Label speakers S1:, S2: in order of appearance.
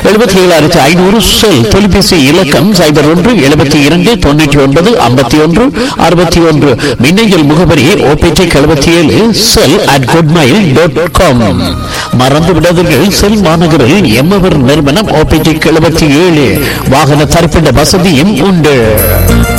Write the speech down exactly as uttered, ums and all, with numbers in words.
S1: எழுபத்தி ஏழாயிரத்தி ஐநூறு செல் தொலைபேசி இலக்கம் சைபர் ஒன்று எழுபத்தி இரண்டு தொண்ணூற்றி ஒன்பது ஐம்பத்தி ஒன்று அறுபத்தி ஒன்று. மின்னஞ்சல் முகவரி ஓபிடி எழுபத்தி ஏழு செல் அட் குட்மைல் டாட் காம். மறந்து விடாதீர்கள், செல் மாநகரில் எம்மவர் நிறுவனம் ஓபிடி எழுபத்தி ஏழு வாகன தரிப்பிட வசதியும் உண்டு.